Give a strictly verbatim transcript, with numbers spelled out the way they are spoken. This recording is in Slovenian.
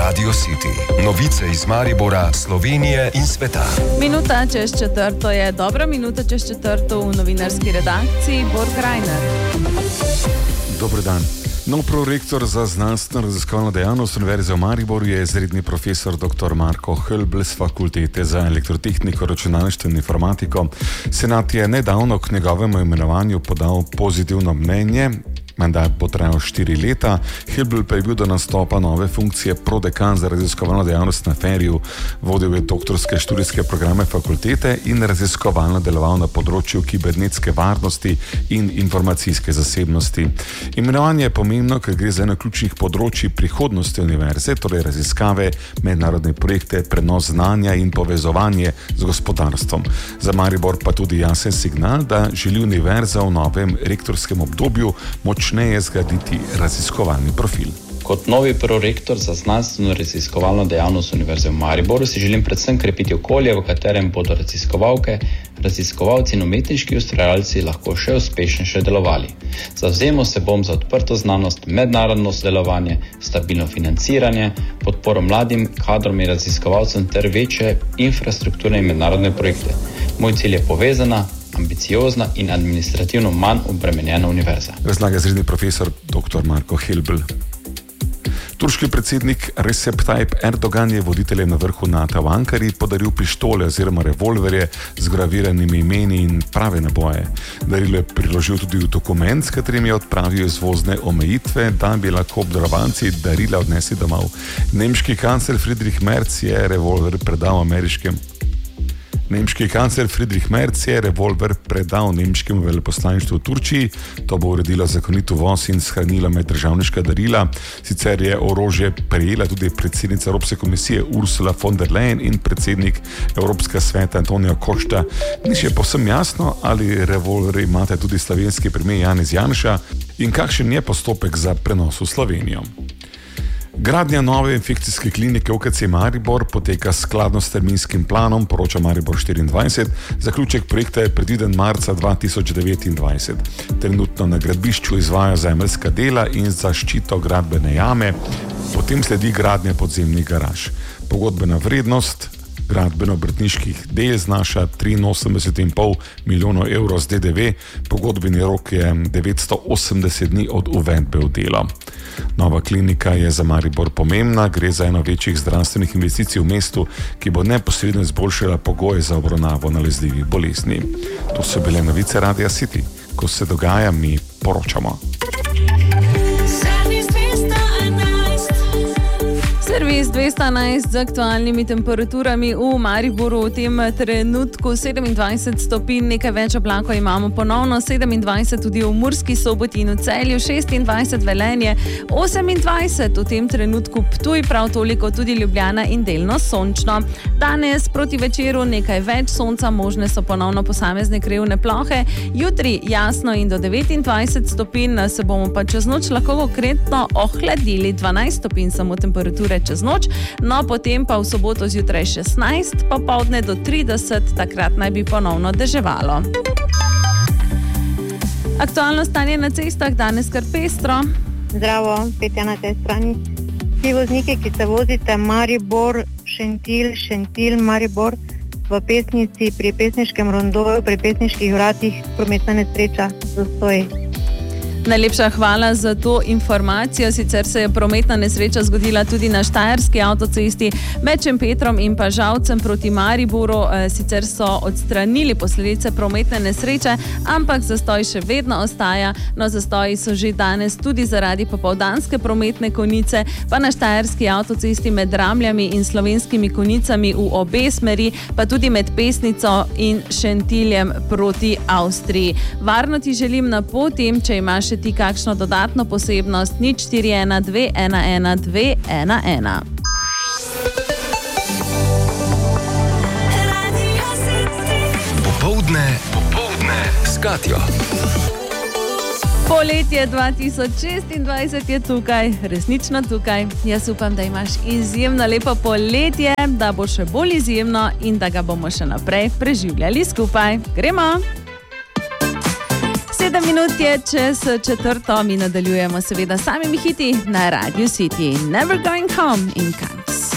Radio City. Novice iz Maribora, Slovenije in sveta. Minuta čez četrto je dobra minuta čez četrto v novinarski redakciji Borg Reiner. Dober dan. Nov prorektor za znanstveno raziskovalno dejavnost Univerze v Mariboru je izredni profesor dr. Marko Helbl z Fakultete za elektrotehniko, računalništvo in informatiko. Senat je nedavno k njegovemu imenovanju podal pozitivno mnenje. Mandat bo trajal štiri leta. Helbl pa je bil do nastopa nove funkcije prodekan za raziskovalno dejavnost na Feriju, vodil je doktorske študijske programe fakultete in raziskovalno deloval na področju kibernetske varnosti in informacijske zasebnosti. Imenovanje je pomembno, ker gre za eno ključnih področji prihodnosti univerze, torej raziskave, mednarodne projekte, prenos znanja in povezovanje z gospodarstvom. Za Maribor pa tudi jasen signal, da želi univerza v novem rektorskem obdobju moč neje zgraditi raziskovalni profil. Kot novi prorektor za znanstveno raziskovalno dejavnost Univerze v Mariboru si želim predvsem krepiti okolje, v katerem bodo raziskovalke, raziskovalci in umetniški ustvarjalci lahko še uspešnejše delovali. Zavzemo se bom za odprto znanost, mednarodno sodelovanje, stabilno financiranje, podporo mladim kadrom in raziskovalcem ter večje infrastrukturne in mednarodne projekte. Moj cilj je povezana, ambiciozna in administrativno manj obremenjena univerza. Razlaga izredni profesor dr. Marko Helbl. Turški predsednik Recep Tayyip Erdogan je voditeljem na vrhu NATO v Ankari podaril pištole oziroma revolverje z graviranimi imeni in prave naboje. Darilo je priložil tudi v dokument, s katerim je odpravil izvozne omejitve, da bi lahko obdarovanci darila odnesli domov. Nemški kancler Friedrich Merz je revolver predal ameriškem Nemški kancler Friedrich Merz je revolver predal nemškemu veleposlaništvu v Turčiji. To bo uredilo zakonit uvoz in shranilo meddržavniška darila. Sicer je orožje prejela tudi predsednica Evropske komisije Ursula von der Leyen in predsednik Evropskega sveta Antonio Costa. Ni še povsem jasno, ali revolver imate tudi slovenski premier Janez Janša in kakšen je postopek za prenos v Slovenijo. Gradnja nove infekcijske klinike U K C Maribor poteka skladno s terminskim planom, poroča Maribor štiriindvajset. Zaključek projekta je predviden marca dva tisoč devetindvajset. Trenutno na gradbišču izvaja zemeljska dela in zaščito gradbene jame, potem sledi gradnja podzemnih garaž. Pogodbena vrednost gradbeno-obrtniških del znaša triinosemdeset in pol milijonov evrov z D D V, pogodbeni rok je devetsto osemdeset dni od uvedbe v delo. Nova klinika je za Maribor pomembna, gre za eno večjih zdravstvenih investicij v mestu, ki bo neposredno izboljšala pogoje za obravnavo nalezljivih bolezni. To so bile novice Radia City. Ko se dogaja, mi poročamo. Servis dvesto enajst z aktualnimi temperaturami v Mariboru v tem trenutku sedemindvajset stopinj, nekaj več oblakov imamo ponovno, sedemindvajset tudi v Murski Soboti in v Celju, šestindvajset Velenje, osemindvajset v tem trenutku Ptuj, prav toliko tudi Ljubljana in delno sončno. Danes proti večeru nekaj več sonca, možne so ponovno posamezne krevne plohe, jutri jasno in do devetindvajset stopinj, se bomo pa čez noč lahko konkretno ohladili, dvanajst stopinj samo temperature čez noč, no potem pa v soboto zjutraj šestnajst, popoldne do trideset, takrat naj bi ponovno deževalo. Aktualno stanje na cestah danes kar pestro. Zdravo, Petja na tej strani. Vsi vozniki, ki se vozite Maribor, Šentilj, Šentilj, Maribor, v Pesnici, pri Pesniškem rondoju, pri Pesniških vratih, prometna nesreča, zastoj. Najlepša hvala za to informacijo. Sicer se je prometna nesreča zgodila tudi na Štajerski avtocesti med Šempetrom in pa Žalcem proti Mariboru. Sicer so odstranili posledice prometne nesreče, ampak zastoj še vedno ostaja. No, zastoji so že danes tudi zaradi popoldanske prometne konice, pa na Štajerski avtocesti med Ramljami in Slovenskimi konicami v obe smeri, pa tudi med Pesnico in Šentiljem proti Avstriji. Varno ti želim na poti, če imaš še ti kakšno dodatno posebnost, nič štiri ena dve ena ena dve ena ena. Popoldne, popoldne s Katjo. Poletje dva tisoč šestindvajset je tukaj, resnično tukaj. Jaz upam, da imaš izjemno lepo poletje, da bo še bolj izjemno in da ga bomo še naprej preživljali skupaj. Gremo! Sedem minut je čez četrto, mi nadaljujemo seveda s samimi hiti na Radio City. Never Going Home in Can't.